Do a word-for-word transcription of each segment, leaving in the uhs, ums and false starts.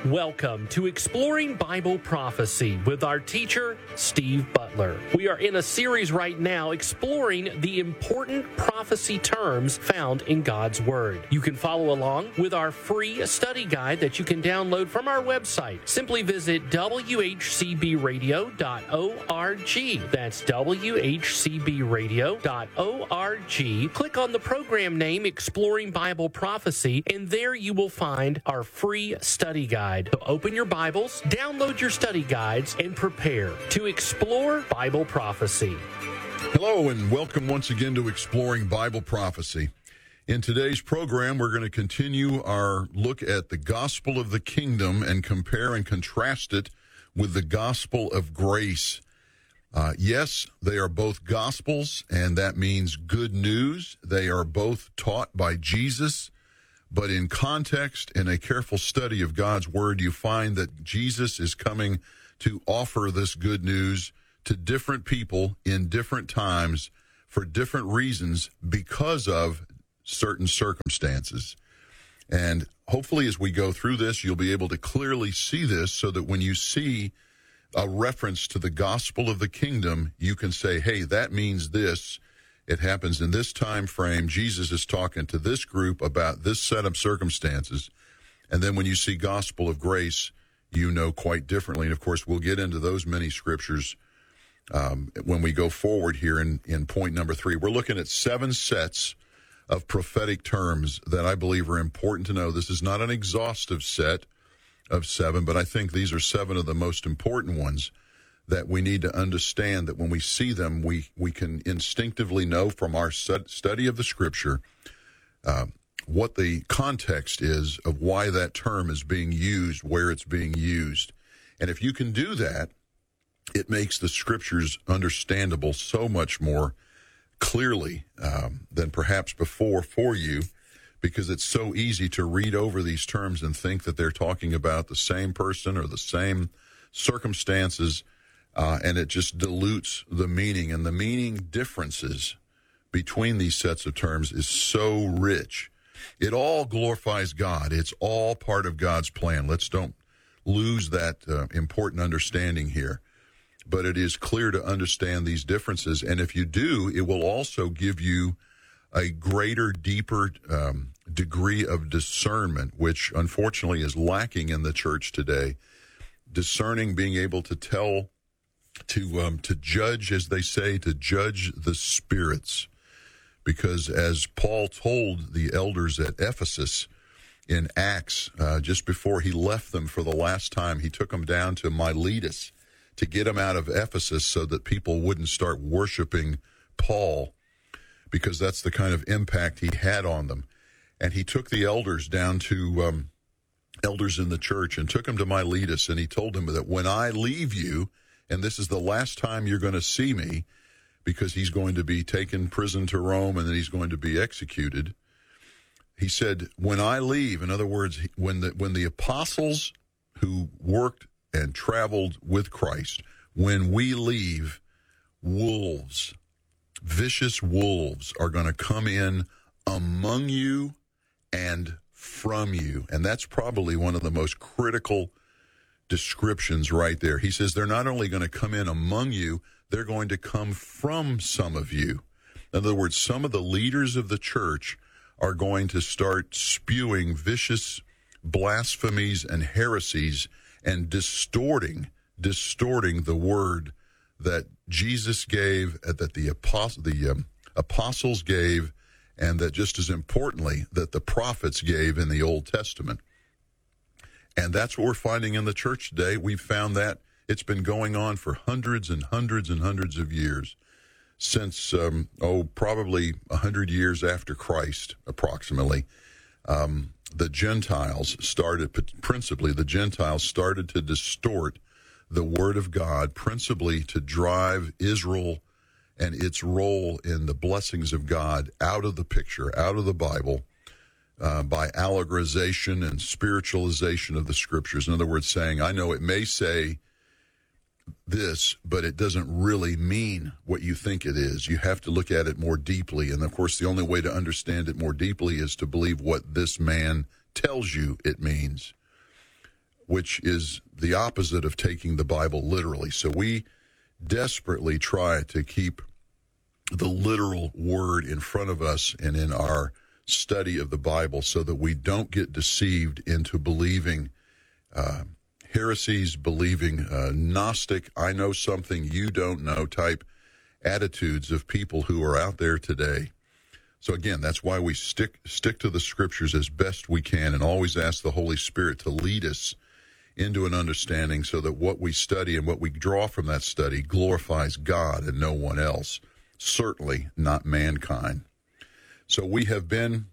Welcome to Exploring Bible Prophecy with our teacher, Steve Butler. We are in a series right now exploring the important prophecy terms found in God's Word. You can follow along with our free study guide that you can download from our website. Simply visit w h c b radio dot org. That's w h c b radio dot org. Click on the program name Exploring Bible Prophecy, and there you will find our free study guide. So open your Bibles, download your study guides, and prepare to explore Bible prophecy. Hello, and welcome once again to Exploring Bible Prophecy. In today's program, we're going to continue our look at the gospel of the kingdom and compare and contrast it with the gospel of grace. Uh, yes, they are both gospels, and that means good news. They are both taught by Jesus. But in context and a careful study of God's Word, you find that Jesus is coming to offer this good news to different people in different times for different reasons because of certain circumstances. And hopefully as we go through this, you'll be able to clearly see this so that when you see a reference to the gospel of the kingdom, you can say, hey, that means this. It happens in this time frame. Jesus is talking to this group about this set of circumstances. And then when you see gospel of grace, you know quite differently. And, of course, we'll get into those many scriptures um, when we go forward here in, in point number three. We're looking at seven sets of prophetic terms that I believe are important to know. This is not an exhaustive set of seven, but I think these are seven of the most important ones that we need to understand, that when we see them, we, we can instinctively know from our study of the Scripture uh, what the context is of why that term is being used, where it's being used. And if you can do that, it makes the Scriptures understandable so much more clearly um, than perhaps before for you, because it's so easy to read over these terms and think that they're talking about the same person or the same circumstances. Uh, and it just dilutes the meaning. And the meaning differences between these sets of terms is so rich. It all glorifies God. It's all part of God's plan. Let's don't lose that uh, important understanding here. But it is clear to understand these differences. And if you do, it will also give you a greater, deeper um, degree of discernment, which unfortunately is lacking in the church today. Discerning, being able to tell to um, to judge, as they say, to judge the spirits. Because as Paul told the elders at Ephesus in Acts, uh, just before he left them for the last time, he took them down to Miletus to get them out of Ephesus so that people wouldn't start worshiping Paul, because that's the kind of impact he had on them. And he took the elders down to um, elders in the church and took them to Miletus, and he told them that when I leave you, and this is the last time you're going to see me, because he's going to be taken prison to Rome and then he's going to be executed. He said, when I leave, in other words, when the, when the apostles who worked and traveled with Christ, when we leave, wolves, vicious wolves are going to come in among you and from you. And that's probably one of the most critical descriptions right there. He says they're not only going to come in among you, they're going to come from some of you. In other words, some of the leaders of the church are going to start spewing vicious blasphemies and heresies and distorting, distorting the word that Jesus gave, that the, apost- the um, apostles gave, and that just as importantly, that the prophets gave in the Old Testament. And that's what we're finding in the church today. We've found that it's been going on for hundreds and hundreds and hundreds of years, since, um, oh, probably one hundred years after Christ, approximately. Um, the Gentiles started, principally the Gentiles started to distort the Word of God, principally to drive Israel and its role in the blessings of God out of the picture, out of the Bible, Uh, by allegorization and spiritualization of the Scriptures. In other words, saying, I know it may say this, but it doesn't really mean what you think it is. You have to look at it more deeply. And, of course, the only way to understand it more deeply is to believe what this man tells you it means. which is the opposite of taking the Bible literally. So we desperately try to keep the literal word in front of us and in our study of the Bible so that we don't get deceived into believing uh, heresies, believing uh, Gnostic, I know something you don't know type attitudes of people who are out there today. So again, that's why we stick stick to the scriptures as best we can and always ask the Holy Spirit to lead us into an understanding so that what we study and what we draw from that study glorifies God and no one else, certainly not mankind. So we have been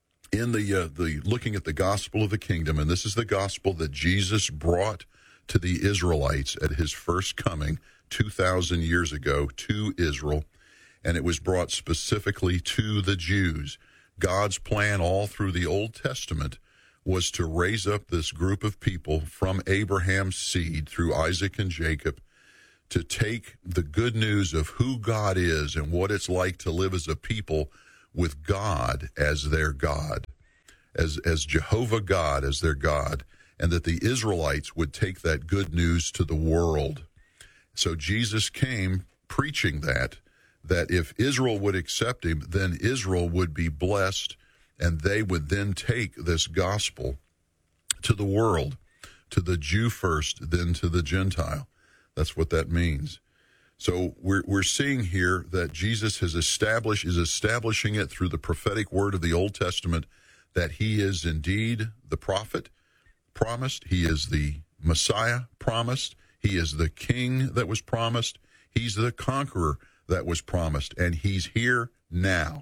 in the uh, the looking at the gospel of the kingdom, and this is the gospel that Jesus brought to the Israelites at his first coming two thousand years ago to Israel, and it was brought specifically to the Jews. God's plan all through the Old Testament was to raise up this group of people from Abraham's seed through Isaac and Jacob to take the good news of who God is and what it's like to live as a people with God as their God, as as Jehovah God as their God, and that the Israelites would take that good news to the world. So Jesus came preaching that, that if Israel would accept him, then Israel would be blessed, and they would then take this gospel to the world, to the Jew first, then to the Gentile. That's what that means. So we're we're seeing here that Jesus has established, is establishing it through the prophetic word of the Old Testament, that he is indeed the prophet promised. He is the Messiah promised. He is the king that was promised. He's the conqueror that was promised, and he's here now.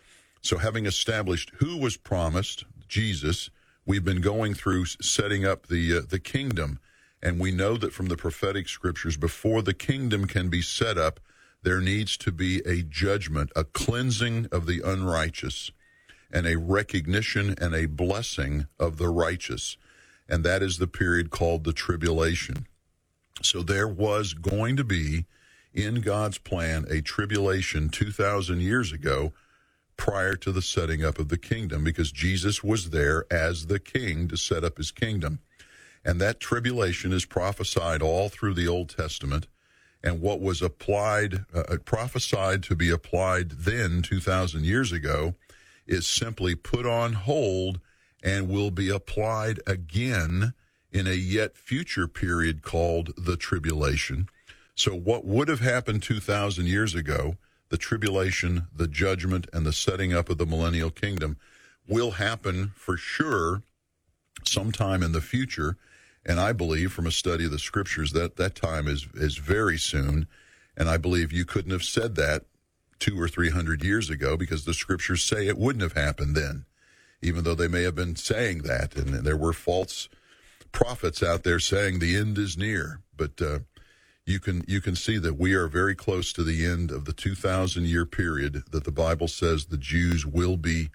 So having established who was promised, Jesus, we've been going through setting up the uh, the kingdom. And we know that from the prophetic scriptures, before the kingdom can be set up, there needs to be a judgment, a cleansing of the unrighteous, and a recognition and a blessing of the righteous. And that is the period called the tribulation. So there was going to be, in God's plan, a tribulation two thousand years ago prior to the setting up of the kingdom, because Jesus was there as the king to set up his kingdom. And that tribulation is prophesied all through the Old Testament. And what was applied, uh, prophesied to be applied then two thousand years ago is simply put on hold and will be applied again in a yet future period called the tribulation. So what would have happened two thousand years ago, the tribulation, the judgment, and the setting up of the millennial kingdom, will happen for sure sometime in the future. And I believe from a study of the scriptures that that time is is very soon. And I believe you couldn't have said that two or three hundred years ago, because the scriptures say it wouldn't have happened then, even though they may have been saying that. And there were false prophets out there saying the end is near. But uh, you can you can see that we are very close to the end of the two thousand year period that the Bible says the Jews will be,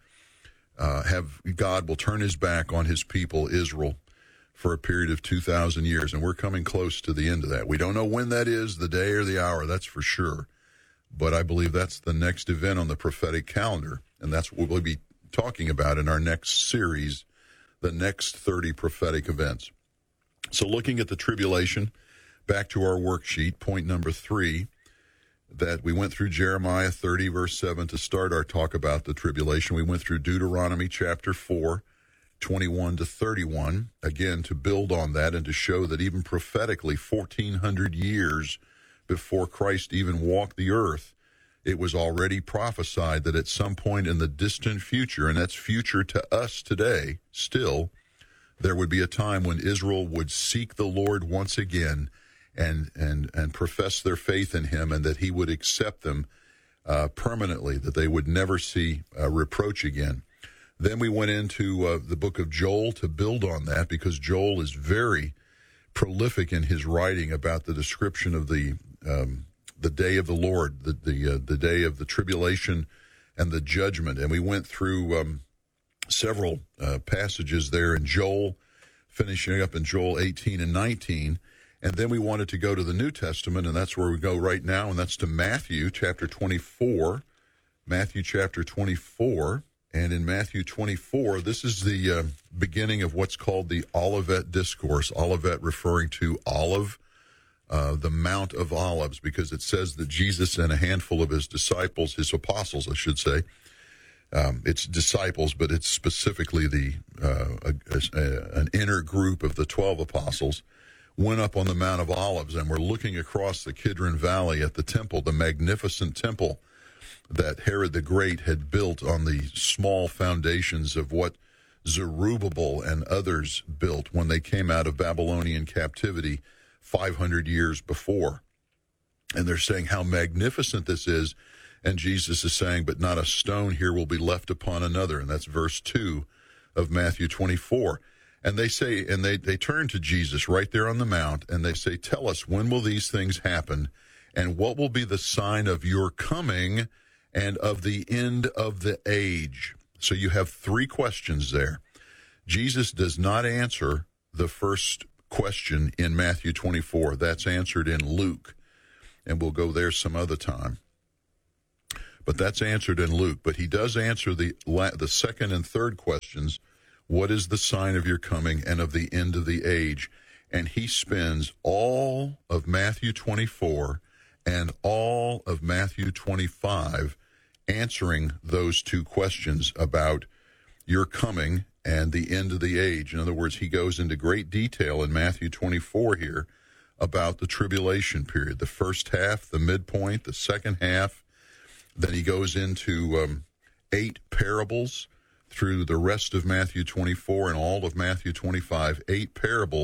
uh, have, God will turn his back on his people, Israel, for a period of two thousand years, and we're coming close to the end of that. We don't know when that is, the day or the hour, that's for sure, but I believe that's the next event on the prophetic calendar, and that's what we'll be talking about in our next series, the next thirty prophetic events. So looking at the tribulation, back to our worksheet, point number three, that we went through Jeremiah thirty, verse seven, to start our talk about the tribulation. We went through Deuteronomy chapter four, twenty-one to thirty-one, again, to build on that and to show that even prophetically, fourteen hundred years before Christ even walked the earth, it was already prophesied that at some point in the distant future, and that's future to us today still, there would be a time when Israel would seek the Lord once again and and and profess their faith in him, and that he would accept them uh, permanently, that they would never see uh, reproach again. Then we went into uh, the book of Joel to build on that, because Joel is very prolific in his writing about the description of the um, the day of the Lord, the the, uh, the day of the tribulation and the judgment. And we went through um, several uh, passages there in Joel, finishing up in Joel eighteen and nineteen. And then we wanted to go to the New Testament, and that's where we go right now, and that's to Matthew chapter twenty-four. Matthew chapter twenty-four. And in Matthew twenty-four, this is the uh, beginning of what's called the Olivet Discourse. Olivet referring to olive, uh, the Mount of Olives, because it says that Jesus and a handful of his disciples, his apostles, I should say, um, it's disciples, but it's specifically the uh, a, a, an inner group of the twelve apostles, went up on the Mount of Olives and were looking across the Kidron Valley at the temple, the magnificent temple that Herod the Great had built on the small foundations of what Zerubbabel and others built when they came out of Babylonian captivity five hundred years before. And they're saying how magnificent this is, and Jesus is saying, but not a stone here will be left upon another, and that's verse two of Matthew twenty-four. And they say, and they, they turn to Jesus right there on the mount, and they say, tell us, when will these things happen, and what will be the sign of your coming and of the end of the age? So you have three questions there. Jesus does not answer the first question in Matthew twenty-four. That's answered in Luke, and we'll go there some other time. But that's answered in Luke. But he does answer the the second and third questions. What is the sign of your coming and of the end of the age? And he spends all of Matthew twenty-four and all of Matthew twenty-five answering those two questions about your coming and the end of the age. In other words, he goes into great detail in Matthew twenty-four here about the tribulation period, the first half, the midpoint, the second half. Then he goes into um, eight parables through the rest of Matthew twenty-four and all of Matthew twenty-five, eight parables